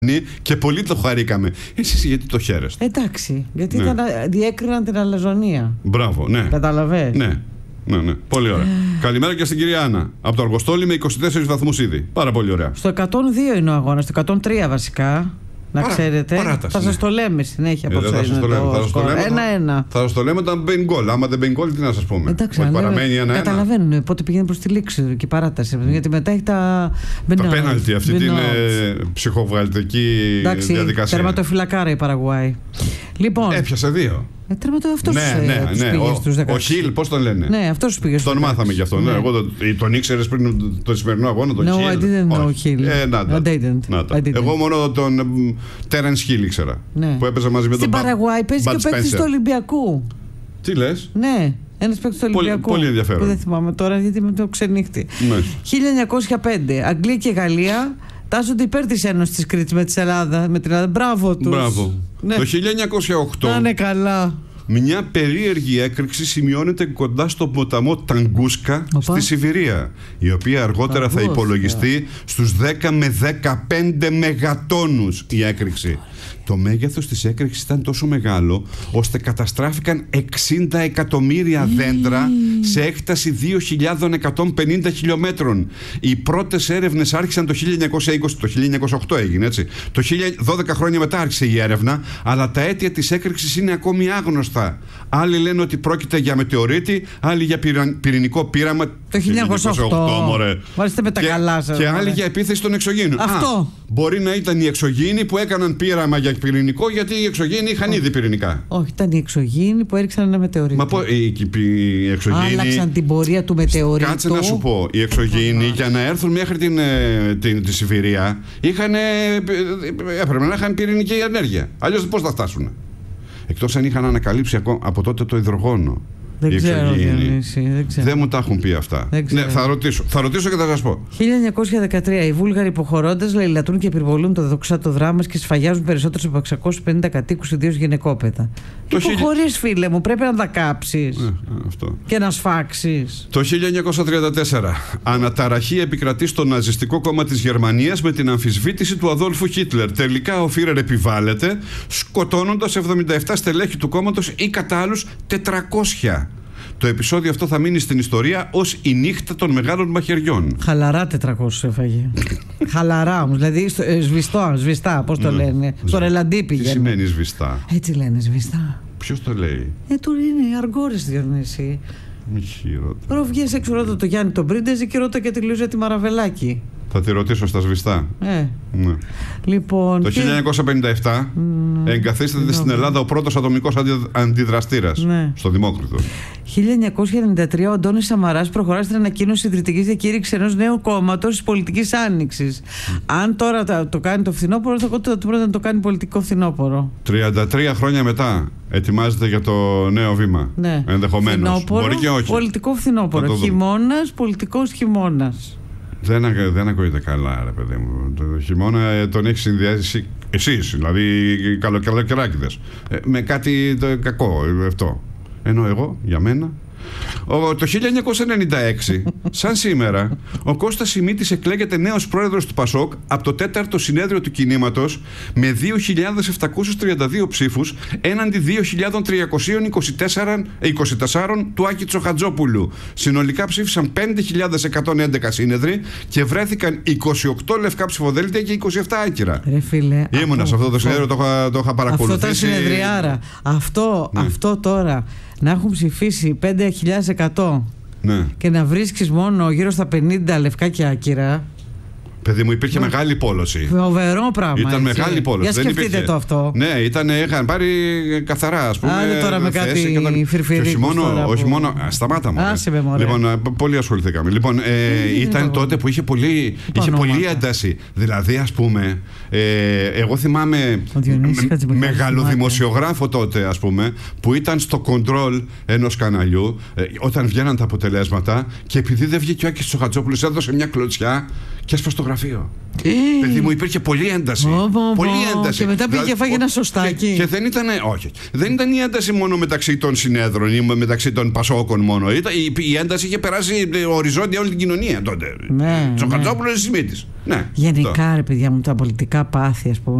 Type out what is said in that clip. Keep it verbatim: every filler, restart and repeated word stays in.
και πολύ το χαρήκαμε. Εσείς γιατί το χαίρεστε? Εντάξει, γιατί ναι. ήταν, διέκριναν την αλαζονία. Μπράβο, ναι. Καταλαβες. Ναι. Ναι, ναι, πολύ ωραία. Καλημέρα και στην κυρία Άννα. Από το Αργοστόλι με είκοσι τέσσερις βαθμούς ήδη. Πάρα πολύ ωραία. Στο εκατόν δύο είναι ο αγώνας, στο εκατόν τρία βασικά. Να Παρά, ξέρετε. παράταση, θα ναι. σας το λέμε συνέχεια. Ε, θα σας το λέμε. Θα σας το λέμε. Ένα-ένα. Θα σας το λέμε όταν μπαίνει γκολ. Άμα δεν μπαίνει γκολ, τι να σας πούμε. Εντάξει, ότι παραμένει ένα-ένα. Καταλαβαίνουν πότε πηγαίνει προς τη λήξη και η παράταση. Γιατί μετά έχει τα. Τα πέναλτι, αυτή την ε, ψυχοβγαλτική Εντάξει, διαδικασία. Τερματοφυλακάρα η Παραγουάη. Λοιπόν. Έπιασε δύο. Ε, τερματο, αυτός ναι, ε, ναι, τους ναι. πήγε Ο, στους δεκαέξι. ο Χιλ, πώς τον λένε. Ναι, αυτός πήγε στους τον δεκαέξι. μάθαμε γι' αυτό. Ναι. Ναι. Εγώ το, τον ήξερες πριν το σημερινό αγώνα, τον no, Χιλ. I didn't know Hill. Ε, να, I didn't. να, I didn't. Εγώ μόνο τον Τέρενς Χιλ ήξερα. Ναι. Που έπαιζε μαζί με Στην τον Παραγουάη παίζει και ο παίκτης του Ολυμπιακού. Τι λες? Ναι. Ένας παίκτης του Ολυμπιακού. Πολύ, πολύ ενδιαφέρον. Που δεν θυμάμαι τώρα γιατί με το ξενύχτη. Ναι. χίλια εννιακόσια πέντε. Αγγλία και Γαλλία τάσσονται υπέρ της Ένωσης της Κρήτης με, της Ελλάδα, με την Ελλάδα. Μπράβο τους. Μπράβο. Ναι. Το χίλια εννιακόσια οκτώ. Να είναι καλά. Μια περίεργη έκρηξη σημειώνεται κοντά στον ποταμό Ταγκούσκα Οπα. στη Σιβηρία, η οποία αργότερα θα υπολογιστεί στους δέκα με δεκαπέντε μεγατόνους η έκρηξη. Το μέγεθος της έκρηξης ήταν τόσο μεγάλο ώστε καταστράφηκαν εξήντα εκατομμύρια δέντρα σε έκταση δύο χιλιάδες εκατόν πενήντα χιλιόμετρων. Οι πρώτες έρευνες άρχισαν το χίλια εννιακόσια είκοσι, το χίλια εννιακόσια οκτώ έγινε έτσι. Το δώδεκα χρόνια μετά άρχισε η έρευνα, αλλά τα αίτια της έκρηξης είναι ακόμη άγνωστα. Άλλοι λένε ότι πρόκειται για μετεωρίτη, άλλοι για πυρηνικό πείραμα. Το χίλια εννιακόσια οκτώ, μωρέ. Μάλιστα με τα και, καλά σας. Και άλλοι για επίθεση των εξωγήινων. Αυτό. Α, μπορεί να ήταν οι εξωγήινοι που έκαναν πείραμα για πυρηνικό, γιατί οι εξωγήινοι είχαν ήδη πυρηνικά. Όχι, ήταν οι εξωγήινοι που έριξαν ένα μετεωρίτη. Μα πω, οι, οι εξωγήινοι. Άλλαξαν την πορεία του μετεωρίτου. Κάτσε να σου πω. Οι εξωγήινοι για να έρθουν μέχρι την, την, τη Σιβηρία είχαν, έπρεπε να είχαν πυρηνική ενέργεια. Αλλιώς πώς θα φτάσουν? Εκτός αν είχαν ανακαλύψει από τότε το υδρογόνο. Δεν ξέρω, Διονύση, δεν ξέρω. Δεν μου τα έχουν πει αυτά. Ναι, θα ρωτήσω. Θα ρωτήσω και θα σας πω. χίλια εννιακόσια δεκατρία. Οι Βούλγαροι υποχωρώντας λαιλατούν και πυροβολούν το δοξάτο δράμα και σφαγιάζουν περισσότερους από εξακόσιους πενήντα κατοίκους, ιδίως γυναικόπαιδα. Υποχωρείς, φίλε μου, πρέπει να τα κάψεις. Ε, αυτό. Και να σφάξεις. Το χίλια εννιακόσια τριάντα τέσσερα. Αναταραχή επικρατεί στο ναζιστικό κόμμα της Γερμανίας με την αμφισβήτηση του Αδόλφου Χίτλερ. Τελικά ο Φίρερ επιβάλλεται, σκοτώνοντας εβδομήντα επτά στελέχη του κόμματος ή κατά άλλους τετρακόσια. Το επεισόδιο αυτό θα μείνει στην ιστορία ως η νύχτα των μεγάλων μαχαιριών. Χαλαρά τετρακόσια έφαγε. Χαλαρά όμως, δηλαδή στο, ε, σβηστό, σβηστά, πώς το λένε. Στο ρελαντί πήγαινε. Τι σημαίνει σβηστά? Έτσι λένε, σβηστά. Ποιος το λέει? Ε, του είναι αργόρες, Διονύση. Μη χειρότερα. Τώρα βγαίνεις έξω, ρώτα το Γιάννη τον Πρίντεζη και ρώτα και τη Λούζα τη Μαραβελάκη. Θα τη ρωτήσω στα σβηστά. Ε. Ναι. Λοιπόν, το και... χίλια εννιακόσια πενήντα επτά mm, εγκαθίσταται mm, στην Ελλάδα ο πρώτος ατομικός αντι, αντιδραστήρας ναι. στο Δημόκριτο. χίλια εννιακόσια ενενήντα τρία ο Αντώνης Σαμαράς προχωρά στην ανακοίνωση ιδρυτικής διακήρυξης ενός νέου κόμματος της πολιτικής άνοιξης. Mm. Αν τώρα το, το κάνει το φθινόπωρο, θα κόντω το πρώτο να το κάνει πολιτικό φθινόπωρο. τριάντα τρία χρόνια μετά ετοιμάζεται για το νέο βήμα. Ναι. Ενδεχομένως. Μπορεί και όχι. Πολιτικό φθινόπωρο. Χειμώνας, πολιτικός χειμώνας. Δεν, δεν ακούγεται καλά, ρε παιδί μου. Το χειμώνα τον έχει συνδυάσει εσείς, δηλαδή οι καλοκαιράκηδες, με κάτι το κακό αυτό. Ενώ εγώ, για μένα. Ο, το χίλια εννιακόσια ενενήντα έξι, σαν σήμερα, ο Κώστας Σιμίτης εκλέγεται νέος πρόεδρος του Πασόκ από το τέταρτο συνέδριο του κινήματος με δύο χιλιάδες επτακόσιους τριάντα δύο ψήφους έναντι δύο χιλιάδες τριακόσιους είκοσι τέσσερα του Άκη Τσοχατζόπουλου. Συνολικά ψήφισαν πέντε χιλιάδες εκατόν έντεκα σύνεδροι και βρέθηκαν είκοσι οκτώ λευκά ψηφοδέλτια και είκοσι επτά άκυρα. Ρε φίλε, ήμουνα σε αυτό το συνέδριο, το είχα, το είχα παρακολουθήσει. Αυτό ήταν συνεδριάρα. Αυτό, ναι. αυτό τώρα. Να έχουν ψηφίσει πέντε χιλιάδες εκατό ναι. και να βρίσκεις μόνο γύρω στα πενήντα λευκά και άκυρα. Παιδί μου, υπήρχε ναι. μεγάλη πόλωση. Φοβερό πράγμα. Ήταν έτσι. μεγάλη πόλωση. Για σκεφτείτε υπήρχε. το αυτό. Ναι, ήταν, είχαν πάρει καθαρά, ας πούμε. Άντε τώρα με κάτι τον... φιρφιρίκους. Όχι μόνο, τώρα όχι που... μόνο. Σταμάτα μου. Λοιπόν, πολύ ασχοληθήκαμε. Λοιπόν, ε, ήταν εγώ. τότε που είχε πολύ, είχε πολύ ένταση. Δηλαδή, ας πούμε, ε, εγώ θυμάμαι με, μεγαλοδημοσιογράφο τότε, ας πούμε, που ήταν στο κοντρόλ ενός καναλιού, ε, όταν βγαίναν τα αποτελέσματα και επειδή δεν βγήκε ο Άκης Τσοχατζόπουλος, έδωσε μια κλωτσιά και έσπασε το γραφείο. Ε, Παιδί μου, υπήρχε πολλή ένταση. Ω, ω, Πολλή ω, ένταση. Και μετά πήγε και φάγε ένα σωστάκι. Και, και δεν ήταν, όχι, δεν ήταν η ένταση μόνο μεταξύ των συνέδρων ή μεταξύ των Πασόκων μόνο. Ήταν, η, η ένταση είχε περάσει οριζόντια όλη την κοινωνία τότε. Ναι, Τσοχατζόπουλος ναι. Σιμίτης. Ναι, Γενικά, το. ρε παιδιά μου, τα πολιτικά πάθη, ας πούμε.